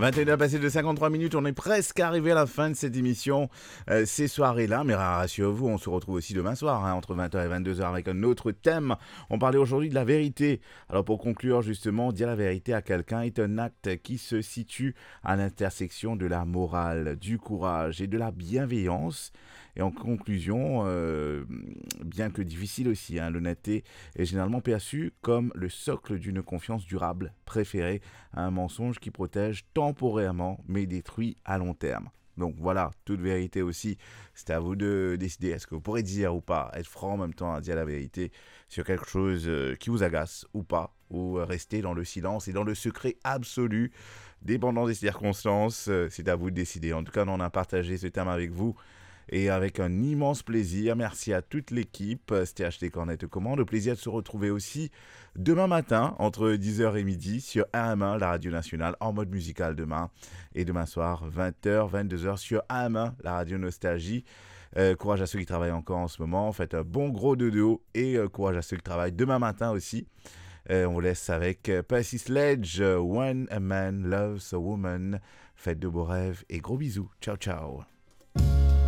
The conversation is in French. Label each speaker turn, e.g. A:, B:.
A: 21h passé de 53 minutes, on est presque arrivé à la fin de cette émission. Ces soirées-là, mais rassurez-vous, on se retrouve aussi demain soir, entre 20h et 22h avec un autre thème. On parlait aujourd'hui de la vérité. Alors pour conclure, justement, dire la vérité à quelqu'un est un acte qui se situe à l'intersection de la morale, du courage et de la bienveillance. Et en conclusion, bien que difficile aussi, l'honnêteté est généralement perçue comme le socle d'une confiance durable, préférée à un mensonge qui protège temporairement mais détruit à long terme. Donc voilà, toute vérité aussi, c'est à vous de décider. Est-ce que vous pourrez dire ou pas, être franc en même temps à dire la vérité sur quelque chose qui vous agace ou pas, ou rester dans le silence et dans le secret absolu, dépendant des circonstances, c'est à vous de décider. En tout cas, on a partagé ce thème avec vous. Et avec un immense plaisir, merci à toute l'équipe, c'était HT Cornet Commande. Le plaisir de se retrouver aussi demain matin, entre 10h et midi, sur AM1, la radio nationale, en mode musical demain. Et demain soir, 20h, 22h, sur AM1, la radio Nostalgie. Courage à ceux qui travaillent encore en ce moment. Faites un bon gros dodo et courage à ceux qui travaillent demain matin aussi. On vous laisse avec Percy Sledge, When a Man Loves a Woman. Faites de beaux rêves et gros bisous. Ciao, ciao.